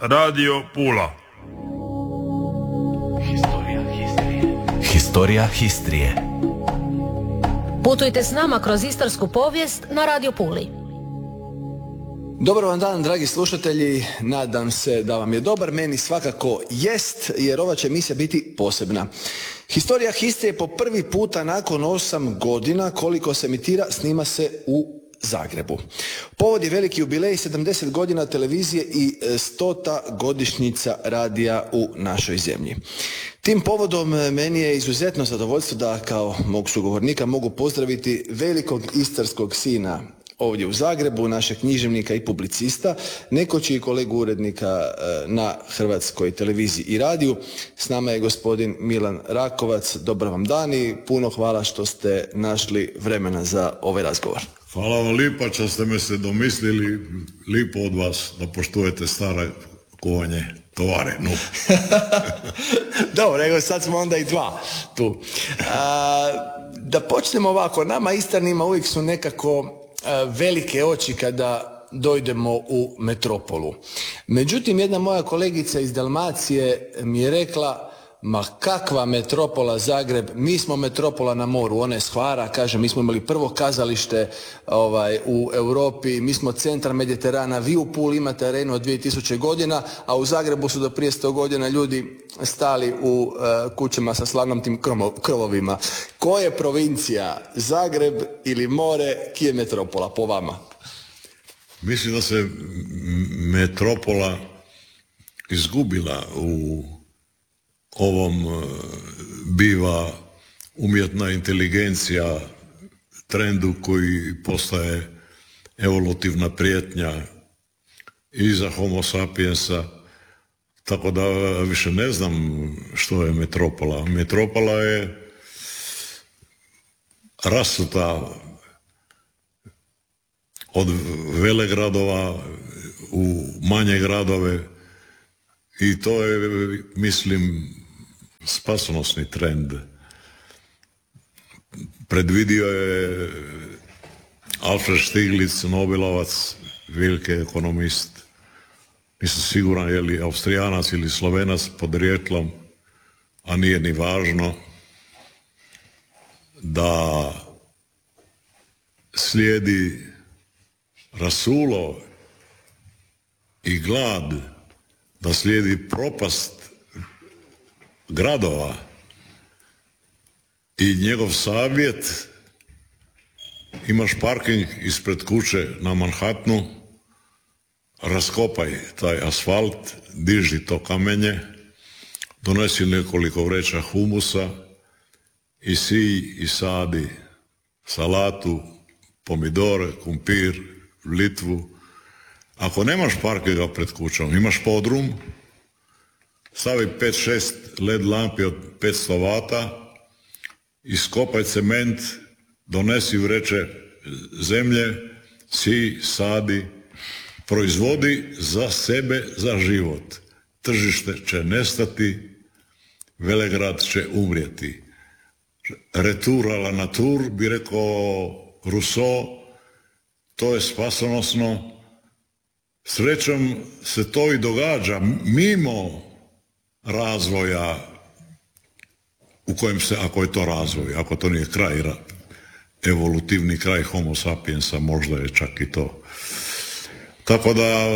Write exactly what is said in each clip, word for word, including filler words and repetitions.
Radio Pula. Historija Histrije. Putujte s nama kroz istarsku povijest na Radio Puli. Dobar vam dan, dragi slušatelji. Nadam se da vam je dobar. Meni svakako jest, jer ova će emisija biti posebna. Historija Histrije po prvi puta nakon osam godina koliko se emitira, snima se u Zagrebu. Povod je veliki jubilej, sedamdeset godina televizije i stota godišnjica radija u našoj zemlji. Tim povodom meni je izuzetno zadovoljstvo da kao mog sugovornika mogu pozdraviti velikog istarskog sina ovdje u Zagrebu, našeg književnika i publicista, nekoć i kolegu urednika na Hrvatskoj televiziji i radiju. S nama je gospodin Milan Rakovac. Dobar vam dan i puno hvala što ste našli vremena za ovaj razgovor. Hvala vam lipa što ste me se domislili, lipo od vas da poštujete stare kovanje tovare. No. Dobro, evo sad smo onda i dva tu. A, da počnemo ovako, nama Istarnima uvijek su nekako a, velike oči kada dojdemo u metropolu. Međutim, jedna moja kolegica iz Dalmacije mi je rekla: ma kakva metropola Zagreb, mi smo metropola na moru, ona je s Hvara, kaže, mi smo imali prvo kazalište ovaj, u Europi, mi smo centar Mediterana, vi u Puli imate arenu od dvije tisuće godina, a u Zagrebu su do prije sto godina ljudi stali u uh, kućama sa slavnom krovovima. Ko je provincija, Zagreb ili more, ki je metropola po vama? Mislim da se metropola izgubila u ovom biva umjetna inteligencija, trendu koji postaje evolutivna prijetnja i za homo sapiensa, tako da više ne znam što je metropola. Metropola je rasuta od velegradova u manje gradove i to je, mislim, spasonosni trend. Predvidio je Alfred Stiglitz, Nobelovac, veliki ekonomist. Nisam siguran je li Austrijanac ili Slovenac podrijetlom, a nije ni važno, da slijedi rasulo i glad, da slijedi propast gradova i njegov savjet: imaš parking ispred kuće na Manhattanu, raskopaj taj asfalt, diži to kamenje, donesi nekoliko vreća humusa i sij i sadi salatu, pomidore, kumpir, litvu. Ako nemaš parkinga pred kućom, imaš podrum, stavi pet šest led lampi od petsto vata, iskopaj cement, donesi vreće zemlje, sij, sadi, proizvodi za sebe, za život. Tržište će nestati, velegrad će umrijeti. Retour à la nature, bi rekao Rousseau, to je spasonosno. Srećom se to i događa mimo razvoja u kojem se, ako je to razvoj, ako to nije kraj, evolutivni kraj homo sapiensa, možda je čak i to. Tako da...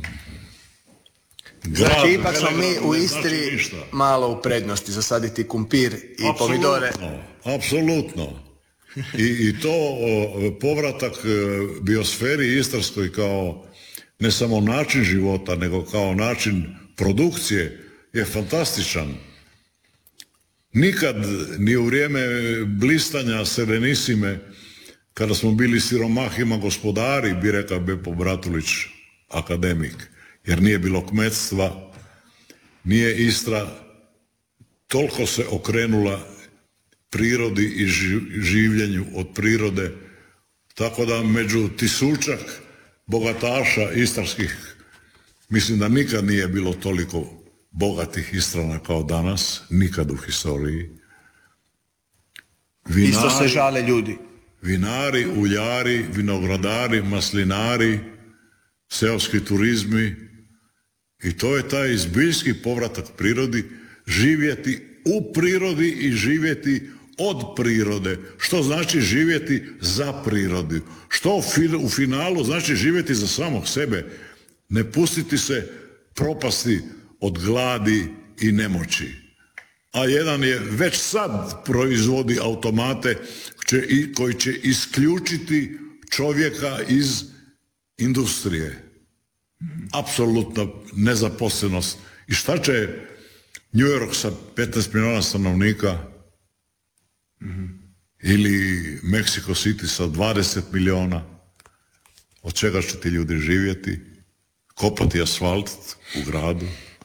Grad, znači, ipak smo mi u Istri znači malo u prednosti zasaditi kumpir i apsolutno, pomidore. Apsolutno. I, I to o, povratak biosferi istarskoj kao ne samo način života, nego kao način produkcije je fantastičan. Nikad, ni u vrijeme blistanja Serenissime, kada smo bili siromahima gospodari, bi rekao Bepo Bratulić, akademik, jer nije bilo kmetstva, nije Istra toliko se okrenula prirodi i življenju od prirode, tako da među tisućak bogataša istarskih, mislim da nikad nije bilo toliko bogatih Istrana kao danas, nikad u historiji. Vinari, isto se žale ljudi. Vinari, uljari, vinogradari, maslinari, seoski turizmi, I to je taj izbiljski povratak prirodi, živjeti u prirodi i živjeti od prirode. Što znači živjeti za prirodu? Što u finalu znači živjeti za samog sebe? Ne pustiti se propasti od gladi i nemoći. A jedan je već sad proizvodi automate koji će isključiti čovjeka iz industrije. Apsolutna nezaposlenost. I šta će New York sa petnaest milijuna stanovnika mm-hmm. ili Mexico City sa dvadeset milijuna? Od čega će ti ljudi živjeti? Kopati asfalt u gradu?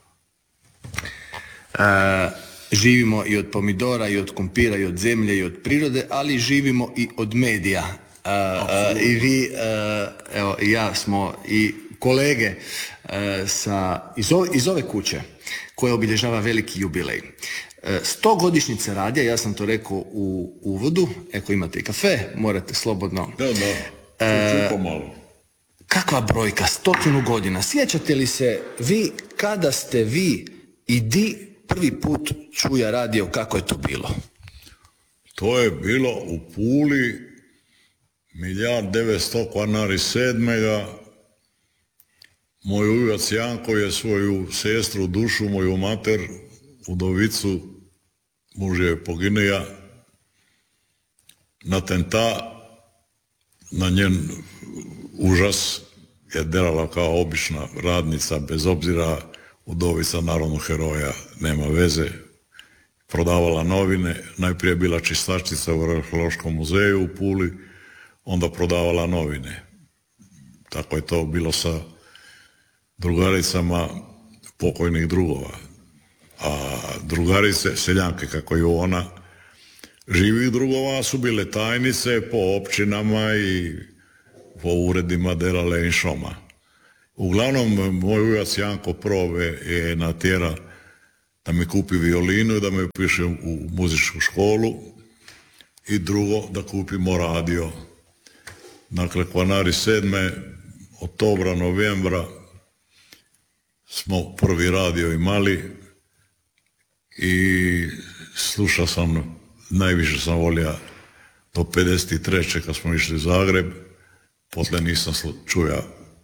A, živimo i od pomidora, i od kumpira, i od zemlje, i od prirode, ali živimo i od medija. A, a, I vi, a, evo, i ja smo i kolege a, sa, iz, ove, iz ove kuće koja obilježava veliki jubilej. Sto godišnjice radija, ja sam to rekao u uvodu, ako imate i kafe, morate slobodno. Da, da, to ću pomalo. Kakva brojka, stotinu godina. Sjećate li se vi kada ste vi i di prvi put čuja radio, kako je to bilo? To je bilo u Puli, milijard devetsto kvarnari sedmega. Moj ujac Janko je svoju sestru, dušu, moju mater, udovicu, muž je poginija, na tenta, na njen užas je delala kao obična radnica, bez obzira udovica narodnog heroja, nema veze, prodavala novine, najprije je bila čistačica u Arheološkom muzeju u Puli, onda prodavala novine. Tako je to bilo sa drugaricama pokojnih drugova. A drugarice, seljanke kako je ona, živih drugova su bile tajnice po općinama i po uredima delale in šoma. Uglavnom, moj ujac Janko prove je natjera da mi kupi violinu i da me upiše u muzičku školu i drugo da kupimo radio. Dakle, kvarnari sedme, oktobra, novembra smo prvi radio imali i slušao sam, najviše sam volio do pedeset treće kad smo išli u Zagreb, poslije nisam čuja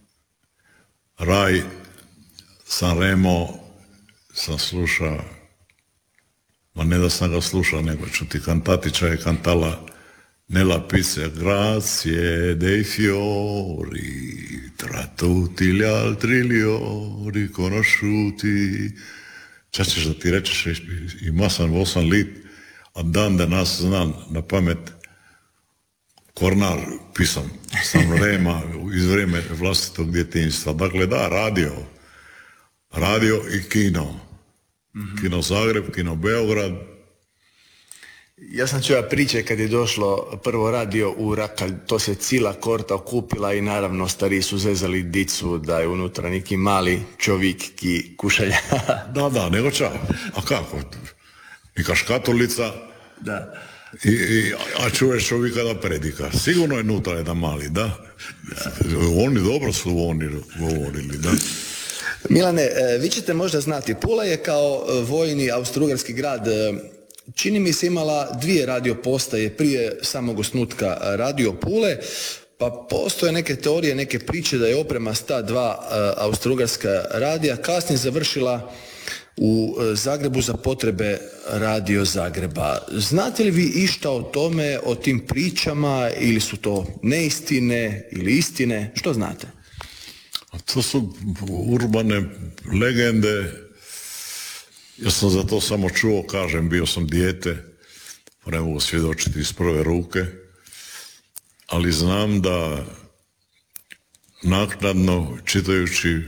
Raj, San Remo, sam slušao, ma ne da sam ga slušao, nego čuti kantatića je kantala Nella pizza grazie dei fiori, tra tutti gli altri li ho riconosciuti. Čas ćeš da ti rečeš, ima sam osam lit, a dan danas znam na pamet Kornar pisam, sam Rema iz vrijeme vlastitog djetinjstva. Dakle, da, radio. Radio i kino. Mm-hmm. Kino Zagreb, kino Beograd. Ja sam čuo priče kad je došlo prvo radio u Rakalj, to se cijela korta okupila i naravno stari su zezali dicu da je unutra neki mali čovjek ki kušalja. Da, da, nego ča. A kako? Neka škatolica. Da. I, i, a čuješ čovjeka da predika. Sigurno je nutra jedan mali, da? Da. Oni dobro su oni govorili, da? Milane, vi ćete možda znati, Pula je kao vojni austrougarski grad, čini mi se imala dvije radio postaje prije samog osnutka Radio Pule, pa postoje neke teorije, neke priče da je oprema s ta dva austrougarska radija kasnije završila u Zagrebu za potrebe Radio Zagreba. Znate li vi išta o tome, o tim pričama, ili su to neistine ili istine? Što znate? To su urbane legende. Ja sam za to samo čuo, kažem, bio sam dijete, pa ne mogu svjedočiti iz prve ruke, ali znam da naknadno, čitajući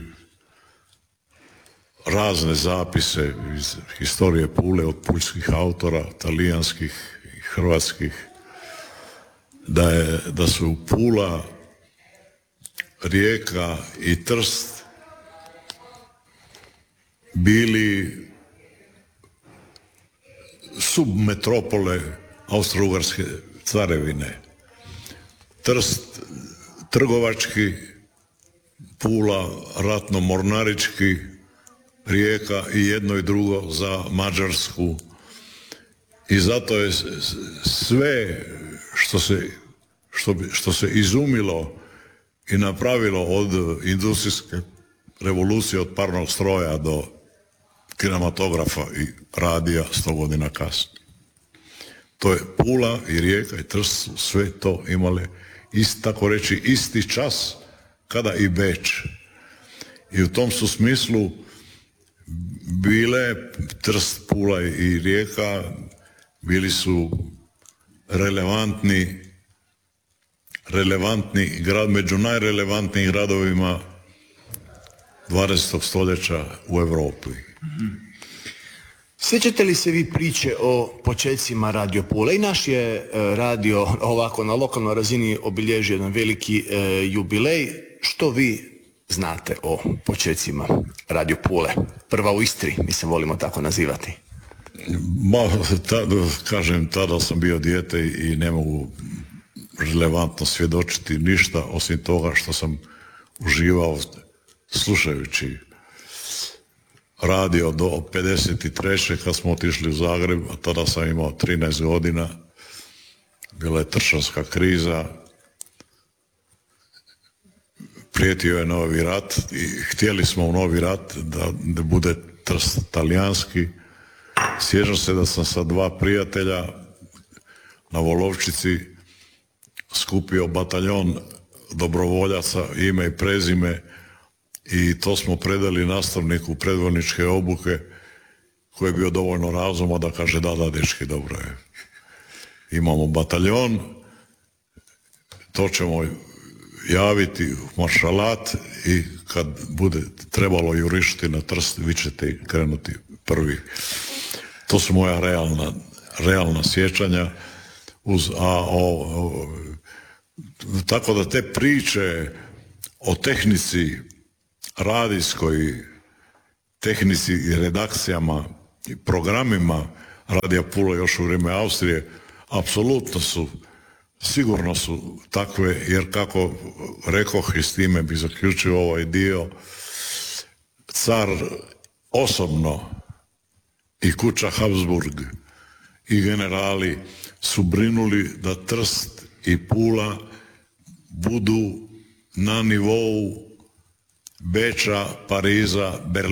razne zapise iz historije Pule od puljskih autora, talijanskih i hrvatskih, da, je, da su Pula, Rijeka i Trst bili submetropole Austro-Ugarske carevine. Trst trgovački, Pula ratno-mornarički, Rijeka i jedno i drugo za Mađarsku. I zato je sve što se, što, bi, što se izumilo i napravilo od industrijske revolucije, od parnog stroja do kinematografa i radija sto godina kasnije. To je Pula i Rijeka i Trst su sve to imale ist, tako reći isti čas kada i Beč. I u tom su smislu bile Trst, Pula i Rijeka bili su relevantni relevantni grad, među najrelevantnijim gradovima dvadesetog stoljeća u Europi. Sjećate li se vi priče o počecima Radio Pule? I naš je radio ovako na lokalnoj razini obilježio jedan veliki e, jubilej. Što vi znate o počecima Radio Pule? Prva u Istri, mi se volimo tako nazivati. Ma, tada, kažem, tada sam bio dijete i ne mogu relevantno svjedočiti ništa osim toga što sam uživao slušajući radio do pedeset treće kad smo otišli u Zagreb, a tada sam imao trinaest godina, bila je tršavska kriza, prijetio je novi rat i htjeli smo u novi rat da, da bude Trst talijanski. Sjećam se da sam sa dva prijatelja na Volovčici skupio bataljon dobrovoljaca, ime i prezime, i to smo predali nastavniku predvojničke obuke koji je bio dovoljno razuma da kaže da, da, dečki, dobro je. Imamo bataljon, to ćemo javiti u maršalat i kad bude trebalo jurišiti na Trst, vi ćete krenuti prvi. To su moja realna, realna sjećanja. Uz, a, o, o, tako da te priče o tehnici radijskoj, tehnici i redakcijama i programima Radija Pula još u vrijeme Austrije apsolutno su, sigurno su takve, jer kako rekoh i s time bi zaključio ovaj dio, car osobno i kuća Habsburg i generali su brinuli da Trst i Pula budu na nivou Beča, Pariza, Berlina